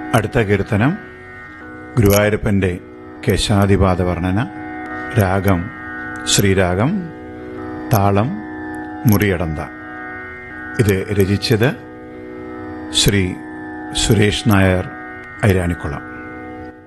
അടുത്ത കീർത്തനം ഗുരുവായൂരപ്പൻ്റെ കേശാദിപാത വർണ്ണന. രാഗം ശ്രീരാഗം, താളം മുറിയടന്ത. ഇത് രചിച്ചത് ശ്രീ സുരേഷ് നായർ ഐരാണിക്കുളം.